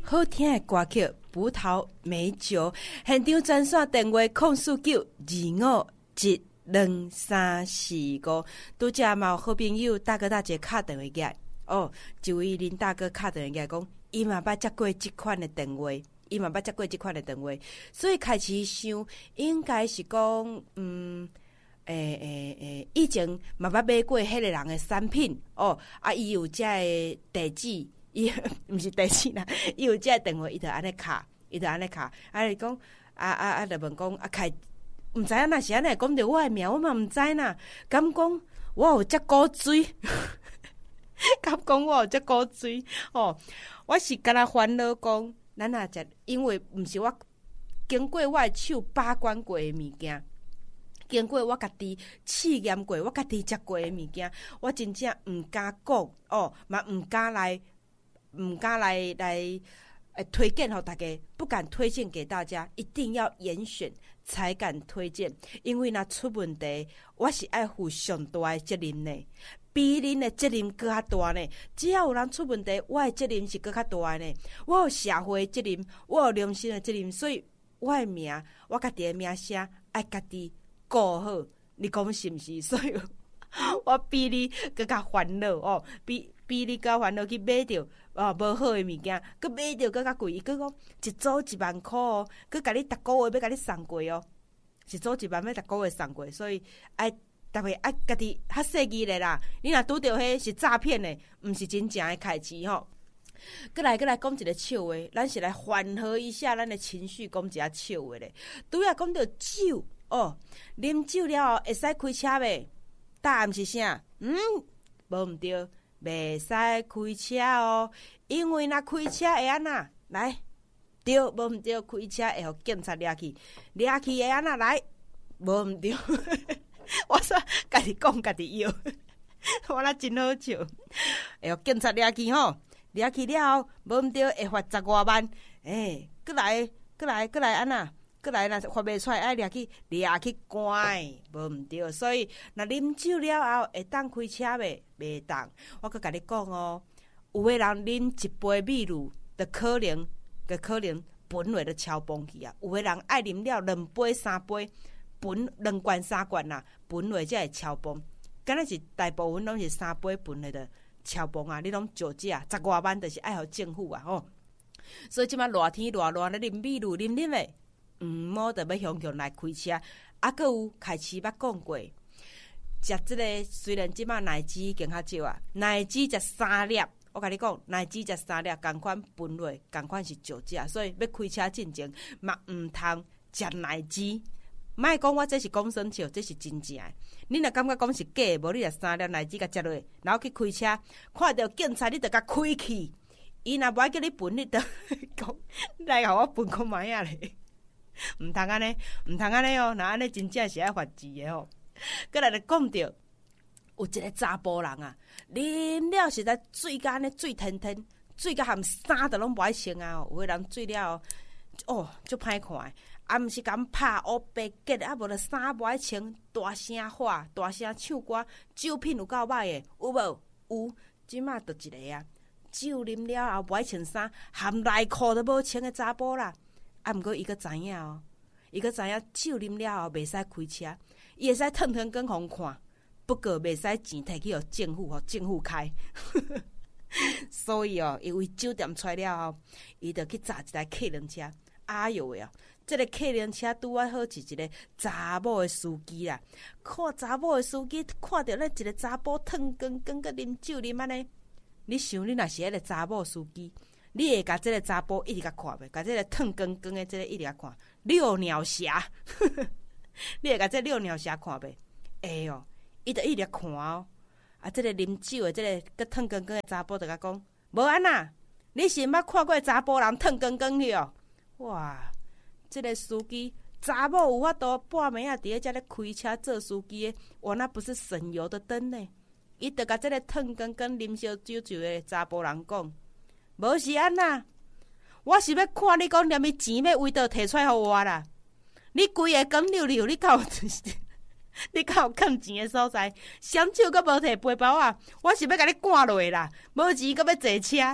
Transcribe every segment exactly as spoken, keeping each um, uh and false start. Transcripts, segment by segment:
好听的歌曲《葡萄美酒》，现场专线电话零四九二五一两三四五。拄则嘛有好朋友大哥大姐敲电话过来，哦，一位林大哥敲电话过来讲，伊嘛捌接过即款的电话，伊嘛捌接过即款的电话，所以开始想，应该是讲，嗯。诶诶诶，以前嘛捌买过迄个人的产品哦，啊，伊有遮个地址，伊毋是地址啦，伊有遮个电话，伊就安尼敲，伊就安尼敲，啊，伊讲，啊啊啊，就问讲，啊，开，毋知影若是安尼讲着我的名，我嘛毋知呐，敢讲我有遮古水，敢讲我有遮古水哦，我是敢若烦恼讲，咱若食，因为毋是我经过我的手把关过的物件。经过我家己试验过，我家己食过的物件，我真正毋敢讲哦，嘛毋敢来，毋敢来来诶推荐给大家，不敢推荐给大家，一定要严选才敢推荐，因为若出问题，我是爱负上大的责任呢，比恁的责任更较大呢。只要有人出问题，我的责任是更较大的呢。我有社会的责任，我有良心的责任，所以我的名，我家己的名声爱家己。顾好，你讲是毋是？所以我比你更加烦恼哦，比比你更烦恼去买着哦无好的物件，佮买着更加贵。伊佮讲一组一万块哦，佮甲你逐个月要甲你送过哦，一组一万要逐个月送过，所以爱特别爱家己较细腻咧啦。你若拄着迄是诈骗的，毋是真正的开市吼。过来，过来讲一个笑话，咱是来缓和一下咱的情绪，讲一下笑话咧。拄仔讲到酒。哦，啉酒了后会使开车袂？答案是啥？嗯，无毋对，袂使开车哦，因为若开车会安那？来，对，无毋对，开车会互警察掠去，掠去会安那？来，无毋对，我说家己讲家己摇，我那真好笑，会互警察掠去吼，掠去了后，无毋对，会罚十外万，诶，过来，过来，过来安那？过来，若发袂出来，爱掠去掠去关，无毋对。所以，若啉酒了后，会当开车袂？袂当。我阁甲你讲哦，有个人啉一杯美露，就可能，就可能本来就超崩去啊。有个人爱啉了两杯、三杯，本两罐、三罐啦，本来才会超崩。敢若是大部分拢是三杯本来就超崩啊！你拢酒驾，十外万就是爱互政府啊吼。所以即摆热天热热咧啉美露，啉啉诶。毋好着要向向来开车，啊，阁有开始捌讲过，食即个虽然即摆奶子已经较少啊，奶子食三粒，我甲你讲，奶子食三粒，共款分类，共款是酒驾，所以要开车进前嘛毋通食奶子。莫讲我这是讲生笑，这是真正诶。你若感觉讲是假诶，无你食三粒奶子甲食落，然后去开车，看到警察你着甲开去，伊若无爱叫你分，你着讲来互我分看卖啊咧。毋通安尼，毋通安尼哦！若安尼真正是爱罚钱的吼。过来就讲到有一个查甫人啊，啉了实在醉甲安尼醉腾腾，醉甲含衫都拢无爱穿啊！有个人醉了哦，足歹看的，啊，毋是敢拍乌白结，啊，无着衫无爱穿，大声喊，大声唱歌，酒品有够歹的，有无？有，即马就一个啊，酒啉了后无爱穿衫，含内裤都无穿的查甫啦。啊，毋过伊个知影哦，伊个知影酒啉了后袂使开车，伊会使腾腾跟互看，不过袂使钱摕去互政府，互政府开。所以哦，因为酒店出了后，伊就去砸一台客人车。哎哟喂哦，这个客人车拄啊好是一个查某的司机啦。看查某的司机看到咱一个查甫腾光光个啉酒啉安尼，你想你若是迄个查某司机？你会甲即个查甫一直甲看袂？甲即个烫光光的即个一直甲看，六鸟侠，你会甲即六鸟侠看袂？会哦，伊就一直看哦。啊，即、這个啉酒的，即、這个佮烫光光的查甫就甲讲，无安那，你是毋捌看过查甫人烫光光去哦？哇，即、這个司机查某有法度半暝啊，伫咧遮咧开车做司机的，哇，那不是省油的灯呢？伊就甲即个烫光光啉烧酒酒的查甫人讲。无是安那，我是要看你讲念伊钱要为倒摕出来互我啦。你规个讲溜溜，你敢有你敢有欠钱的所在？双手阁无摕背包啊！我是要甲你赶落啦，无钱阁要坐车。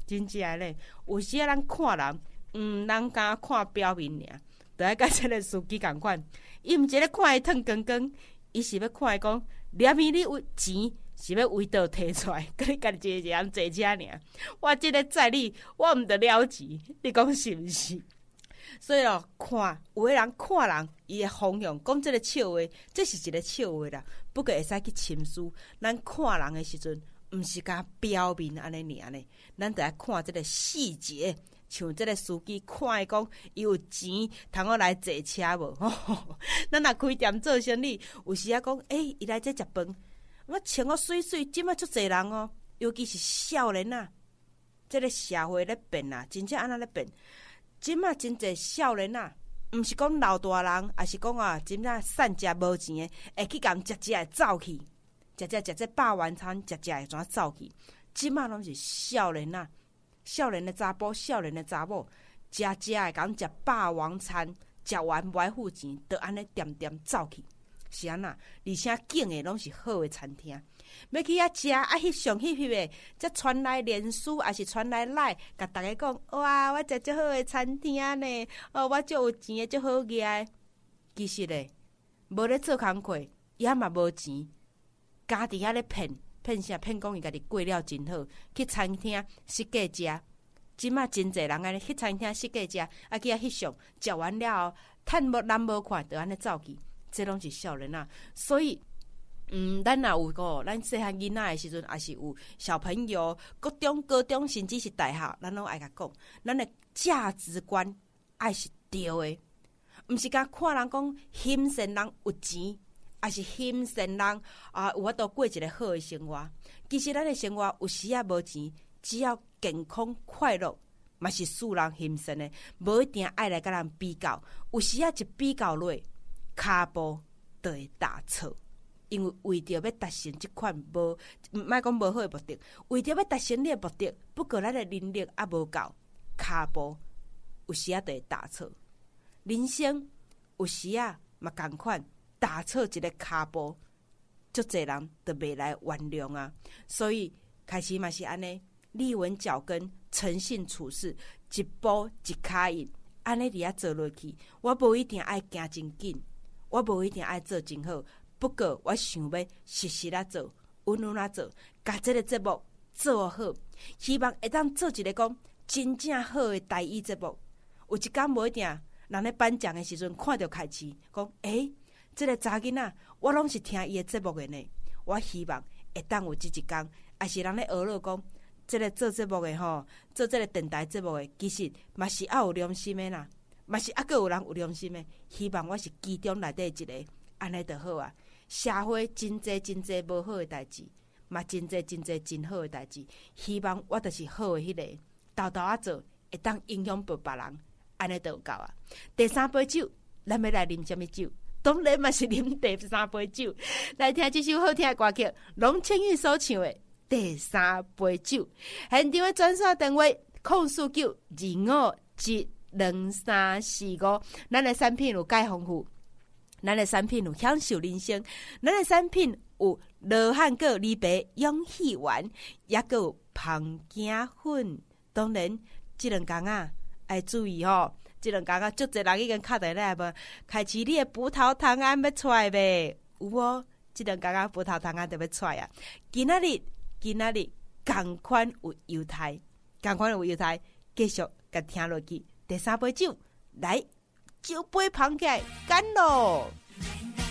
真正咧，有时啊，咱看人，毋通敢看表面尔，着爱甲即个司机共款。伊毋是咧看伊烫光光，伊是要看伊讲，连伊你有钱是要为倒摕出来，甲你家己一个人坐车尔。我即个载你，我毋得了钱，你讲是毋是？所以咯，看有个人看人，伊的方向讲即个笑话，这是一个笑话啦。不过会使去深思，咱看人的时阵。毋是甲表面安尼尔呢，咱得爱看即个细节，像即个司机看伊讲，伊有钱，通我来坐车无？咱若开店做生意，有时啊讲，诶、欸，伊来这食饭，我穿我水水，即摆足侪人哦，尤其是少年啊，即、这个社会咧变啊，真正安那咧变，即摆真侪少年啊，毋是讲老大人，也是讲啊，真正散食无钱诶，会去共食食会走去。食食食这霸王餐，食食会怎走去？即马拢是少年啊，少年的查甫，少年的查某，食食会讲食霸王餐，食完无爱付钱，就安尼点点走去。是安那？而且景的拢是好的餐厅，要去遐食啊，翕相翕翕的，则传来脸书，还是传来赖，甲大家讲哇，我食足好的餐厅呢，哦，我足有钱的，足好个。其实咧，无咧做工课，也嘛无钱。家己遐咧骗骗啥？骗讲伊家己过了真好，去餐厅食价食。即马真侪人安尼去餐厅食价食，啊去遐翕相，食完了后，趁无人无看，就安尼走去。这拢是少年啊，所以，嗯，咱若有个咱细汉囡仔的时阵，也是有小朋友，高中、高中甚至是大学，咱拢爱甲讲，咱的价值观爱是对的，毋是甲看人讲欣赏人有钱。也是欣赏人啊，有法度过一个好的生活。其实咱的生活有时啊无钱，只要健康快乐，嘛是使人欣赏的。无一定爱来甲人比较，有时啊一比较落，骹步就会打错。因为为着要达成即款无，莫讲无好的目的，为着要达成你的目的，不过咱的能力啊无够，骹步有时啊就会打错。人生有时啊嘛共款。打错一个骹步，足侪人就袂来原谅啊！所以开始嘛是安尼，立稳脚跟，诚信处事，一步一脚印，安尼伫遐做落去。我无一定爱行真紧，我无一定爱做真好，不过我想要实实啊做，稳稳啊做，甲这个节目做好，希望会当做一个讲真正好的台语节目。有一天无一定，人咧颁奖的时阵看到开始讲，诶、欸。这个查囡仔，我拢是听伊的节目的呢。我希望会当有即一天，也是人咧学了讲，这个做节目的吼，做这个电台节目的，其实嘛是爱有良心的啦，嘛是还佫有人有良心的。希望我是其中内底一个，安尼就好啊。社会真济真济无好的代志，嘛真济真济真好的代志。希望我就是好的迄、那个，豆豆啊做，会当影响别别人，安尼就有够啊。第三杯酒，咱要来啉什么酒？当然嘛是啉第三杯酒，来听这首好听的歌曲，龙千玉所唱的《第三杯酒》。现场的专线电话零四九二五一两三四五，咱的产品有介丰富，咱的产品有享受人生，咱的产品有罗汉果梨白勇气丸，也佮有芳姜粉。当然，这两工啊，爱注意哦。即两工啊，足侪人已经敲电话无？开始你的葡萄糖胺要出来袂？有无？即两工啊，葡萄糖胺就要出来啊！今仔日，今仔日同款有犹太，同款有犹太，继续甲听落去。第三杯酒，来酒杯捧起来，干咯！